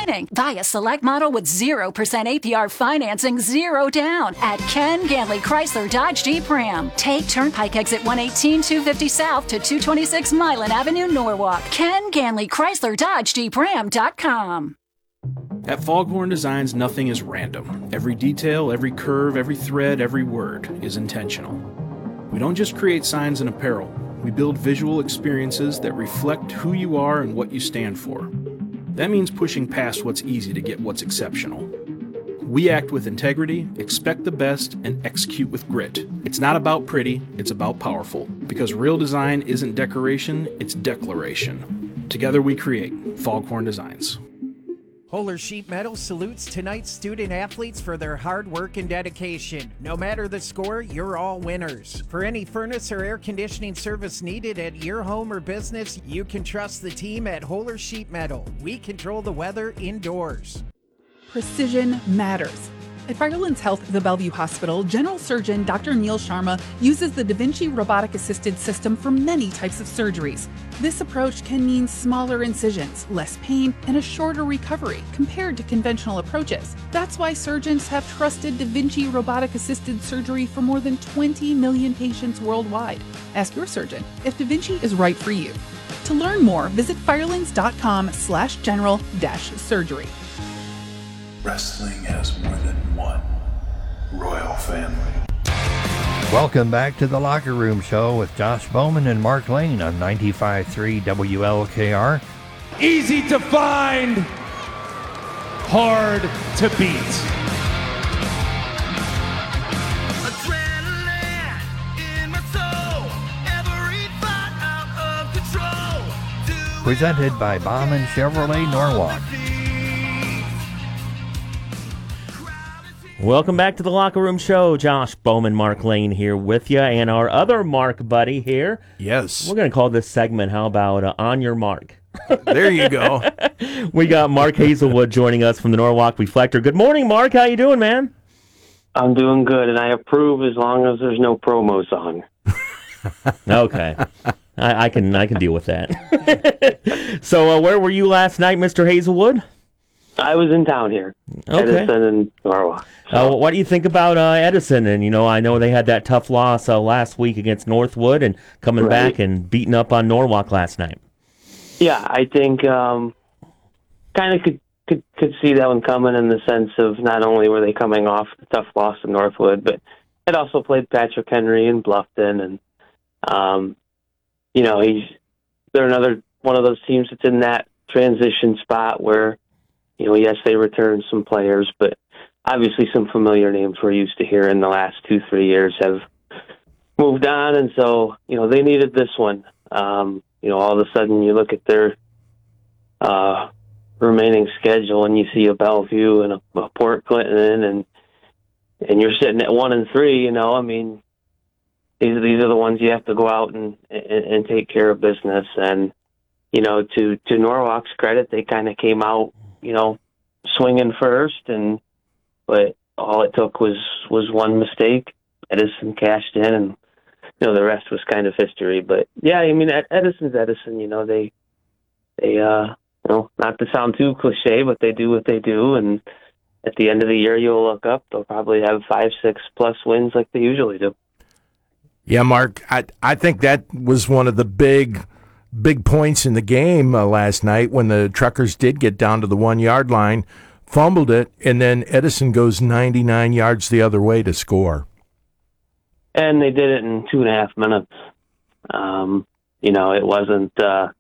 exciting. Buy a select model with 0% APR financing, 0 down at Ken Ganley Chrysler Dodge Jeep Ram. Take Turnpike exit 118 250 South to 226 Milan Avenue, Norwalk. Ken Ganley Chrysler Dodge Jeep Ram.com. At Foghorn Designs, nothing is random. Every detail, every curve, every thread, every word is intentional. We don't just create signs and apparel. We build visual experiences that reflect who you are and what you stand for. That means pushing past what's easy to get what's exceptional. We act with integrity, expect the best, and execute with grit. It's not about pretty, it's about powerful. Because real design isn't decoration, it's declaration. Together we create Foghorn Designs. Holler Sheet Metal salutes tonight's student athletes for their hard work and dedication. No matter the score, you're all winners. For any furnace or air conditioning service needed at your home or business, you can trust the team at Holler Sheet Metal. We control the weather indoors. Precision matters. At Firelands Health, the Bellevue Hospital, General Surgeon Dr. Neil Sharma uses the Da Vinci robotic-assisted system for many types of surgeries. This approach can mean smaller incisions, less pain, and a shorter recovery compared to conventional approaches. That's why surgeons have trusted Da Vinci robotic-assisted surgery for more than 20 million patients worldwide. Ask your surgeon if Da Vinci is right for you. To learn more, visit firelands.com/general-surgery. Wrestling has more than one royal family. Welcome back to the Locker Room Show with Josh Bowman and Mark Lane on 95.3 WLKR. Easy to find, hard to beat. Presented by Bauman Chevrolet Norwalk. Welcome back to the Locker Room Show. Josh Bowman, Mark Lane here with you, and our other Mark buddy here. Yes. We're going to call this segment, how about On Your Mark? There you go. We got Mark Hazelwood joining us from the Norwalk Reflector. Good morning, Mark. How you doing, man? I'm doing good, and I approve as long as there's no promo song. Okay. I can deal with that. So where were you last night, Mr. Hazelwood? I was in town here, Edison and Norwalk. What do you think about Edison? And, I know they had that tough loss last week against Northwood and coming back and beating up on Norwalk last night. Yeah, I think kind of could see that one coming in the sense of not only were they coming off the tough loss to Northwood, but it also played Patrick Henry in Bluffton. And, they're another one of those teams that's in that transition spot where, yes, they returned some players, but obviously some familiar names we're used to hearing the last 2-3 years have moved on, and so, they needed this one. All of a sudden you look at their remaining schedule and you see a Bellevue and a Port Clinton, and you're sitting at 1-3, these are the ones you have to go out and take care of business. And, to Norwalk's credit, they kind of came out, swinging first, but all it took was one mistake. Edison cashed in, and the rest was kind of history. But yeah, Edison's Edison. They not to sound too cliche, but they do what they do, and at the end of the year, you'll look up, they'll probably have 5-6 plus wins like they usually do. Yeah, Mark, I think that was one of the big points in the game last night when the Truckers did get down to the 1-yard line, fumbled it, and then Edison goes 99 yards the other way to score. And they did it in 2.5 minutes. It wasn't, a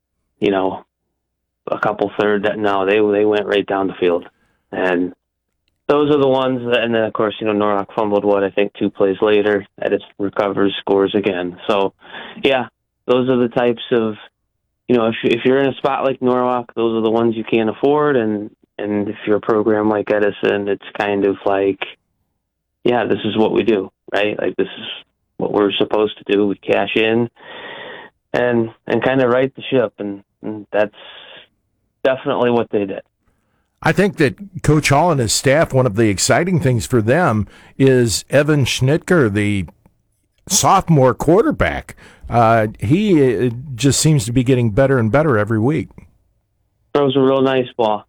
couple third. No, they went right down the field. And those are the ones that, and then, of course, Norwalk fumbled, 2 plays later. Edison recovers, scores again. So, yeah. Those are the types of, if you're in a spot like Norwalk, those are the ones you can't afford. And if you're a program like Edison, it's kind of like, yeah, this is what we do, right? Like, this is what we're supposed to do. We cash in and kind of right the ship. And that's definitely what they did. I think that Coach Hall and his staff, one of the exciting things for them is Evan Schnitker, the sophomore quarterback. He just seems to be getting better and better every week. Throws a real nice ball.